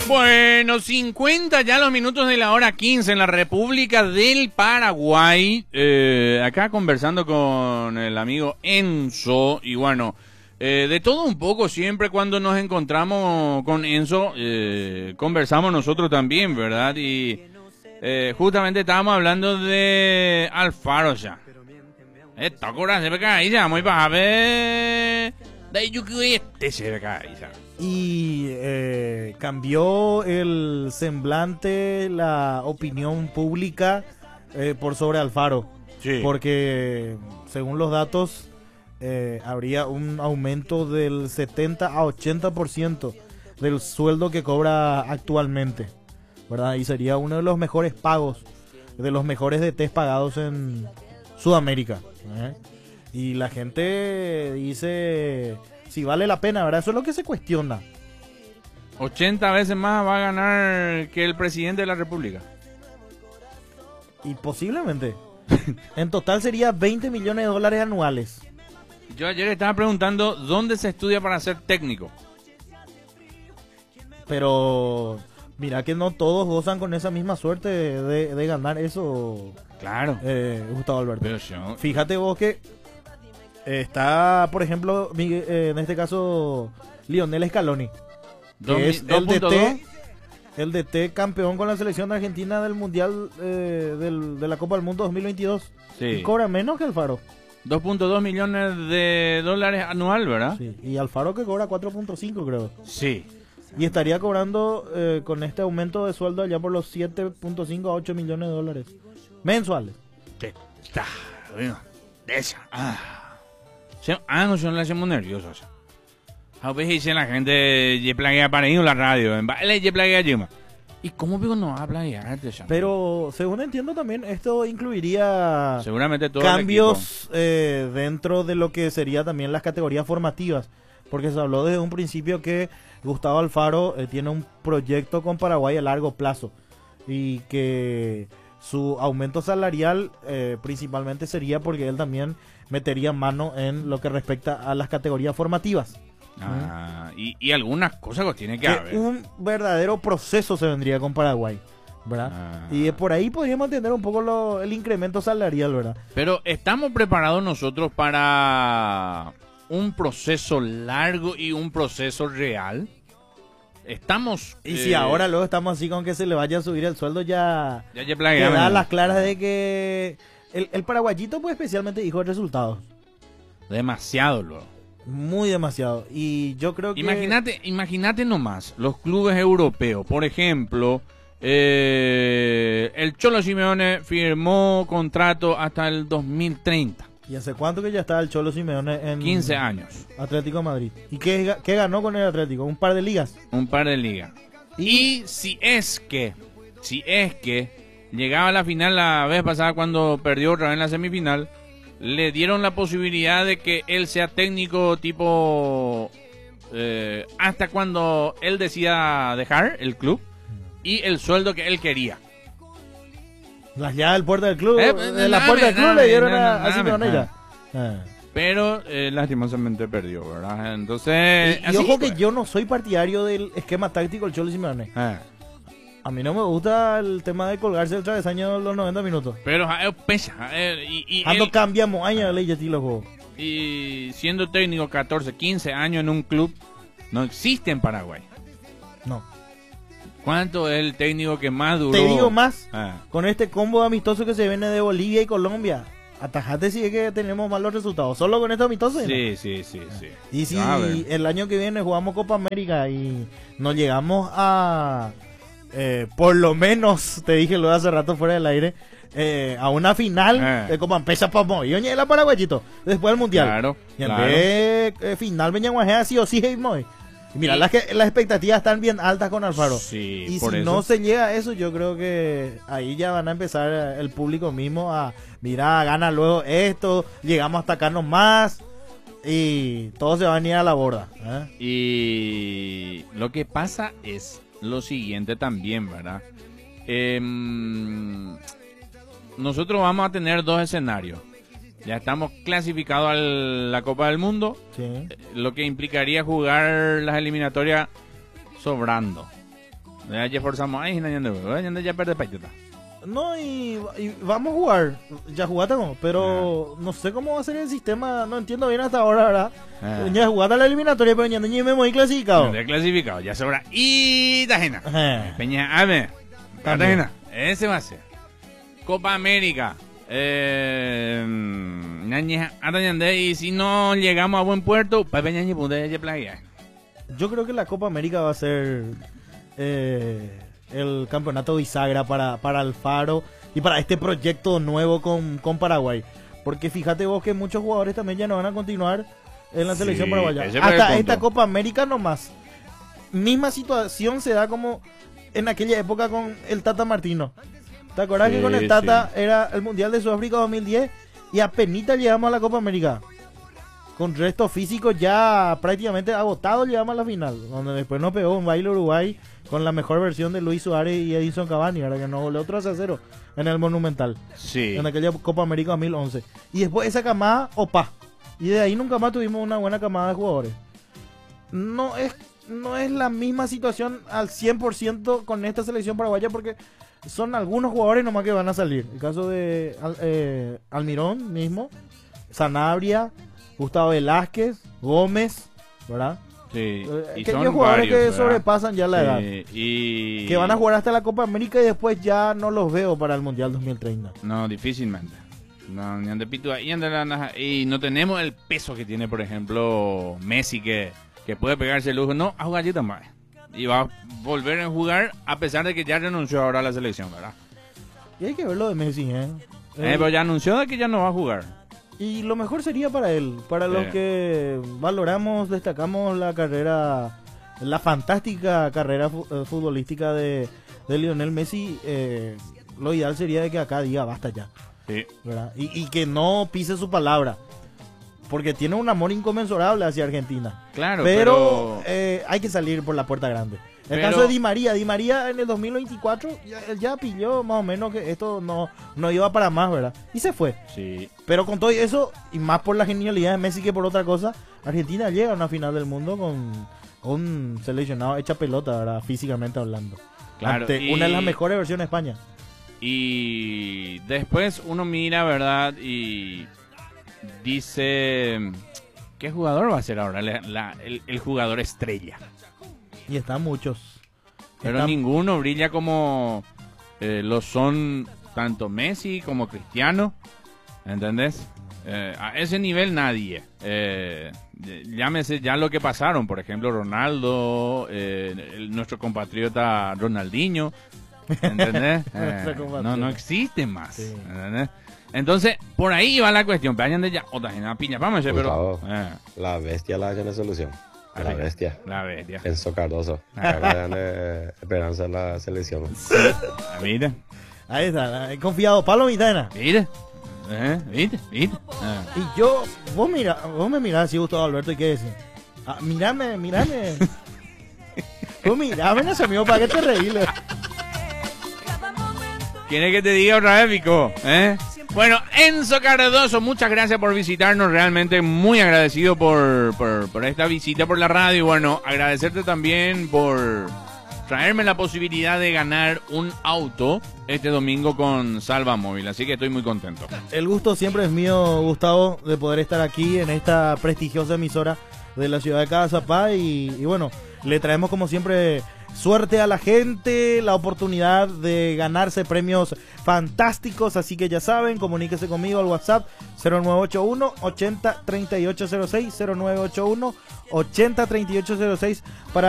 Bueno, 50 ya los minutos de la hora 15 en la República del Paraguay. Acá conversando con el amigo Enzo. Y bueno, de todo un poco, siempre cuando nos encontramos con Enzo, conversamos nosotros también, ¿verdad? Y justamente estábamos hablando de Alfaro ya. Esta cura se ve caí ya, muy para ver. De Yuki este se ve caí ya. Y cambió el semblante, la opinión pública por sobre Alfaro. Sí. Porque según los datos habría un aumento del 70 a 80% del sueldo que cobra actualmente, ¿verdad? Y sería uno de los mejores pagos, de los mejores DTs pagados en Sudamérica. Y la gente dice si vale la pena, ¿verdad? Eso es lo que se cuestiona. 80 veces más va a ganar que el presidente de la República. Y posiblemente. En total sería 20 millones de dólares anuales. Yo ayer estaba preguntando dónde se estudia para ser técnico. Pero mira que no todos gozan con esa misma suerte de ganar eso. Claro. Gustavo Alberto. Pero yo... Fíjate vos que está, por ejemplo, en este caso, Lionel Scaloni, que es el DT campeón con la selección argentina del Mundial de la Copa del Mundo 2022. Sí. Y cobra menos que Alfaro. 2.2 millones de dólares anual, ¿verdad? Sí. Y Alfaro que cobra 4.5, creo. Sí. Y estaría cobrando con este aumento de sueldo allá por los 7.5 a 8 millones de dólares mensuales. Está, bueno, de esa. No son las hacemos nerviosos. A veces dice la gente, yo plaguea para ir a la radio, en baile yo plaguea yo. ¿Y cómo digo no habla ya? Pero según entiendo también esto incluiría seguramente todo cambios dentro de lo que sería también las categorías formativas, porque se habló desde un principio que Gustavo Alfaro tiene un proyecto con Paraguay a largo plazo y que su aumento salarial principalmente sería porque él también metería mano en lo que respecta a las categorías formativas. Y algunas cosas que tiene que haber. Un verdadero proceso se vendría con Paraguay, ¿verdad? Y por ahí podríamos entender un poco el incremento salarial, ¿verdad? Pero ¿estamos preparados nosotros para un proceso largo y un proceso real? Estamos... Y si ahora luego estamos así con que se le vaya a subir el sueldo, ya plagueamos. Da las claras de que el paraguayito pues especialmente dijo resultados. Demasiado luego. Muy demasiado. Y yo creo que... Imagínate nomás, los clubes europeos, por ejemplo, el Cholo Simeone firmó contrato hasta el 2030. ¿Y hace cuánto que ya está el Cholo Simeone en 15 años. Atlético de Madrid? ¿Y qué ganó con el Atlético? ¿Un par de ligas? Un par de ligas. Y si es que llegaba a la final la vez pasada cuando perdió otra vez en la semifinal, le dieron la posibilidad de que él sea técnico tipo hasta cuando él decida dejar el club y el sueldo que él quería. Las llaves del puerta del club, la puerta del club le dieron a Simeone. Pero lastimosamente perdió, ¿verdad? Entonces... Y ojo que yo no soy partidario del esquema táctico del Cholo Simeone. A mí no me gusta el tema de colgarse el travesaño los 90 minutos. Pero pesa. Cambiamos años de ley de estilo juego. Y siendo técnico 14, 15 años en un club, no existe en Paraguay. No. ¿Cuánto es el técnico que más duró? Te digo más, con este combo amistoso que se viene de Bolivia y Colombia, atajate si es que tenemos malos resultados. Solo con estos amistosos. Sí. Y si el año que viene jugamos Copa América y nos llegamos a... por lo menos, te dije lo de hace rato fuera del aire, a una final de Copa Empeza para Moy. Oye, la Paraguayito, después del Mundial. Claro. Y en vez final venía Guajea sí o sí, Moy. Y mira, las expectativas están bien altas con Alfaro. Sí, y si no se llega a eso, yo creo que ahí ya van a empezar el público mismo a, mira, gana luego esto, llegamos hasta acá nomás. Y todo se va a venir a la borda. Y lo que pasa es lo siguiente también, ¿verdad? Nosotros vamos a tener dos escenarios. Ya estamos clasificados a la Copa del Mundo, lo que implicaría jugar las eliminatorias sobrando, Ya forzamos ahí, ya perde payota. No, y vamos a jugar. Ya jugaste, pero no sé cómo va a ser el sistema. No entiendo bien hasta ahora, ¿verdad? Ya jugaste la eliminatoria, pero ya no me hemos clasificado. Ya clasificado, ya sobra. Y Tajena. Peña, a ver. Tajena, ese va a ser. Copa América. Y si no llegamos a buen puerto, yo creo que la Copa América va a ser el campeonato bisagra para Alfaro y para este proyecto nuevo con Paraguay. Porque fíjate vos que muchos jugadores también ya no van a continuar en la selección paraguaya. Hasta esta Copa América nomás. Misma situación se da como en aquella época con el Tata Martino. ¿Te acordás que con el Tata era el Mundial de Sudáfrica 2010 y apenas llegamos a la Copa América? Con resto físico ya prácticamente agotado llegamos a la final, donde después nos pegó un baile Uruguay con la mejor versión de Luis Suárez y Edinson Cavani, ahora que nos goleó 3-0 en el Monumental. Sí. En aquella Copa América 2011. Y después esa camada, y de ahí nunca más tuvimos una buena camada de jugadores. No es la misma situación al 100% con esta selección paraguaya porque son algunos jugadores nomás que van a salir. El caso de Almirón mismo, Sanabria, Gustavo Velázquez, Gómez, ¿verdad? Sí. Que hay jugadores que sobrepasan ya la edad. Y que van a jugar hasta la Copa América y después ya no los veo para el Mundial 2030. No, difícilmente. No, y no tenemos el peso que tiene, por ejemplo, Messi, que puede pegarse el lujo. No, a jugar allí más. Y va a volver a jugar a pesar de que ya renunció ahora a la selección, ¿verdad? Y hay que ver lo de Messi, pero ya anunció de que ya no va a jugar. Y lo mejor sería para él, para los que valoramos, destacamos la fantástica carrera futbolística de Lionel Messi. Lo ideal sería de que acá diga basta ya, sí, ¿verdad? Y que no pise su palabra, porque tiene un amor inconmensurable hacia Argentina. Claro, pero hay que salir por la puerta grande. El caso de Di María en el 2024 ya pilló más o menos que esto no iba para más, ¿verdad? Y se fue. Sí. Pero con todo eso, y más por la genialidad de Messi que por otra cosa, Argentina llega a una final del mundo con un seleccionado hecha pelota, ¿verdad? Físicamente hablando. Claro. Una de las mejores versiones de España. Y después uno mira, ¿verdad? Y dice, ¿qué jugador va a ser ahora el jugador estrella? Y están muchos. Pero ninguno brilla como lo son tanto Messi como Cristiano. ¿Entendés? A ese nivel nadie. Llámese ya lo que pasaron. Por ejemplo, Ronaldo, nuestro compatriota Ronaldinho. ¿Entendés? No existe más. Sí. ¿Entendés? Entonces, por ahí va la cuestión. Vayan de ya. Otra gente, piña, vamos a hacer, pero. La bestia la haya una solución. La bestia. Enzo Cardoso. Esperanza en la selección. Sí. Mira. Ahí está. Confiado. Pablo Mitana. Mira. ¿Viste? Y vos me mirás así, Gustavo Alberto, ¿y qué decís? Mírame. Vos mirame, no se mío, ¿para qué te reís? ¿Quieres que te diga otra vez, Pico? Bueno, Enzo Cardoso, muchas gracias por visitarnos, realmente muy agradecido por esta visita por la radio. Y bueno, agradecerte también por traerme la posibilidad de ganar un auto este domingo con Salva Móvil, así que estoy muy contento. El gusto siempre es mío, Gustavo, de poder estar aquí en esta prestigiosa emisora de la ciudad de Cazapá y bueno, le traemos como siempre suerte a la gente, la oportunidad de ganarse premios fantásticos, así que ya saben, comuníquese conmigo al WhatsApp 0981 80 3806 0981 80 3806 para